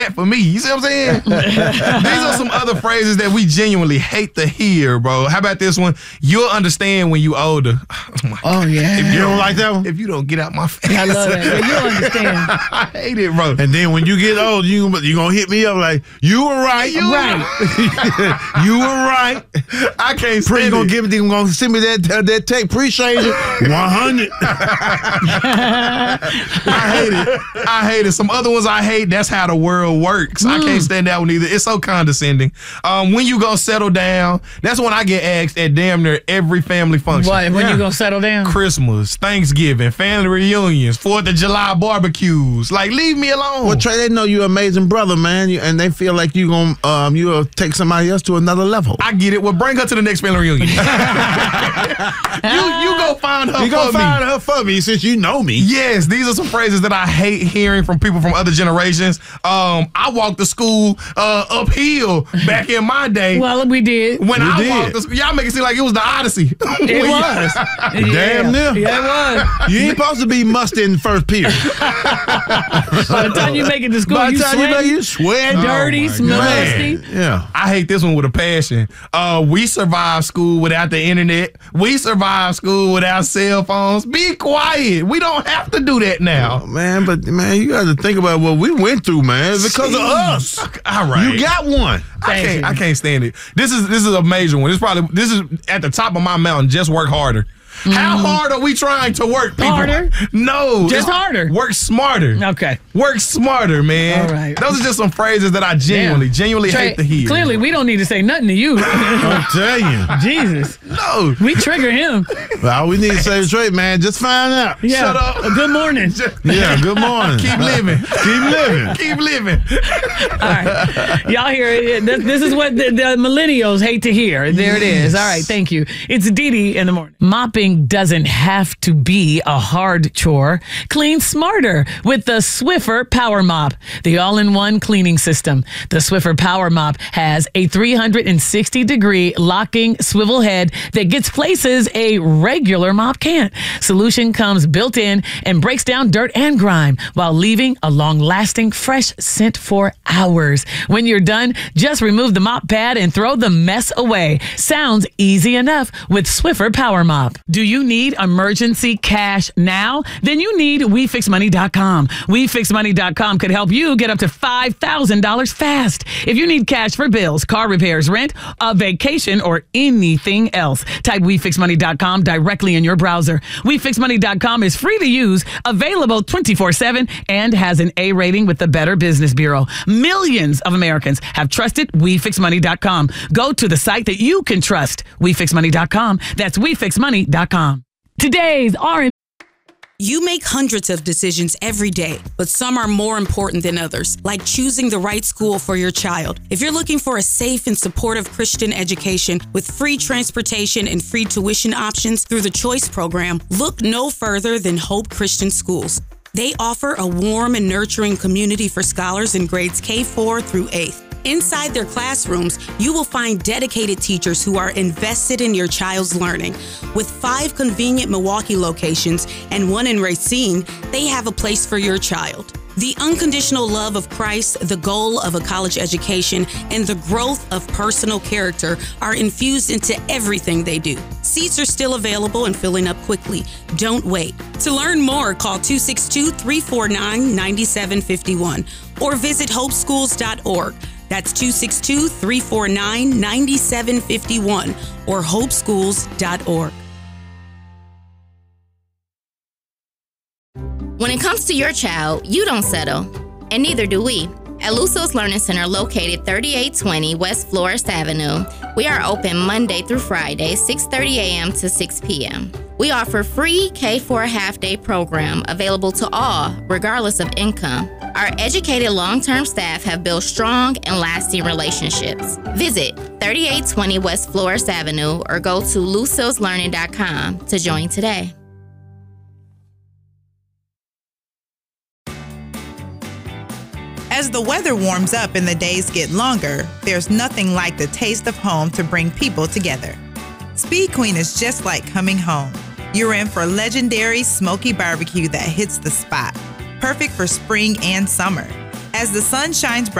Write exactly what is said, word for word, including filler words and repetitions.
for me. You see what I'm saying? These are some other phrases that we genuinely hate to hear, bro. How about this one? You'll understand when you older. Oh, my oh God. yeah. If you, You don't like that one? If you don't get out my face. I love that. Yeah, you'll understand. I hate it, bro. And then when you get old, you you gonna hit me up like, you were right. You right. You were right. I can't Pre stand gonna it. give me, gonna send me that uh, that tape. Appreciate it. one hundred. I hate it. I hate it. Some other ones I hate, that's how the world works. Mm. I can't stand that one either. It's so condescending. Um, when you gonna settle down, that's when I get asked at damn near every family function. What, when Yeah. you gonna settle down? Christmas, Thanksgiving, family reunions, fourth of July barbecues. Like, leave me alone. Well, Trey, they know you're an amazing brother, man, you, and they feel like you gonna um you'll take somebody else to another level. I get it. Well, bring her to the next family reunion. you you go find her You for gonna me. find her for me since you know me. Yes, these are some phrases that I hate hearing from people from other generations. Um, I walked to school uh, uphill back in my day. Well, we did. when you I did. walked to school, y'all make it seem like it was the Odyssey. It was. Damn yeah. near. Yeah, it was. You ain't supposed to be musty in the first period. By the time you make it to school, By the you time you sweat, know you sweat, dirty, my smell man. musty. Yeah. I hate this one with a passion. Uh, we survived school without the internet. We survived school without cell phones. Be quiet. We don't have to do that now. Man, but man, you got to think about what we went through, man. It's because of us. All right. You got one. I Thank can't. you. I can't stand it. This is this is a major one. This probably this is at the top of my mountain. Just work harder. How hard are we trying to work, people? Harder? No. Just it's- harder. Work smarter. Okay. Work smarter, man. All right. Those are just some phrases that I genuinely, Damn. genuinely Trey, hate to hear. Clearly, we don't need to say nothing to you. I'm telling you. Jesus. No. We trigger him. All we need to say is Trey, man. Just find out. Yeah. Shut up. Uh, Good morning. Yeah. Good morning. Keep living. Keep living. Keep living. All right. Y'all hear it. This, this is what the, the millennials hate to hear. There it is. All right. Thank you. It's Dee Dee in the morning. Mopping doesn't have to be a hard chore. Clean smarter with the Swiffer Power Mop, the all-in-one cleaning system. The Swiffer Power Mop has a three hundred sixty degree locking swivel head that gets places a regular mop can't. Solution comes built in and breaks down dirt and grime while leaving a long-lasting fresh scent for hours. When you're done, just remove the mop pad and throw the mess away. Sounds easy enough with Swiffer Power Mop. Do you need emergency cash now? Then you need we fix money dot com. we fix money dot com could help you get up to five thousand dollars fast. If you need cash for bills, car repairs, rent, a vacation, or anything else, type we fix money dot com directly in your browser. we fix money dot com is free to use, available twenty-four seven, and has an A rating with the Better Business Bureau. Millions of Americans have trusted we fix money dot com. Go to the site that you can trust, we fix money dot com. That's we fix money dot com. Today's R and You make hundreds of decisions every day, but some are more important than others, like choosing the right school for your child. If you're looking for a safe and supportive Christian education with free transportation and free tuition options through the Choice program, look no further than Hope Christian Schools. They offer a warm and nurturing community for scholars in grades K four through eighth. Inside their classrooms, you will find dedicated teachers who are invested in your child's learning. With five convenient Milwaukee locations and one in Racine, they have a place for your child. The unconditional love of Christ, the goal of a college education, and the growth of personal character are infused into everything they do. Seats are still available and filling up quickly. Don't wait. To learn more, call two six two, three four nine, nine seven five one or visit hope schools dot org. That's two six two, three four nine, nine seven five one or hope schools dot org. When it comes to your child, you don't settle, and neither do we. At Lusos Learning Center, located thirty-eight twenty West Florist Avenue, we are open Monday through Friday, six thirty a.m. to six p.m. We offer free K four half-day program available to all, regardless of income. Our educated long-term staff have built strong and lasting relationships. Visit thirty-eight twenty West Florist Avenue or go to lusos learning dot com to join today. As the weather warms up and the days get longer, there's nothing like the taste of home to bring people together. Speed Queen is just like coming home. You're in for legendary smoky barbecue that hits the spot, perfect for spring and summer. As the sun shines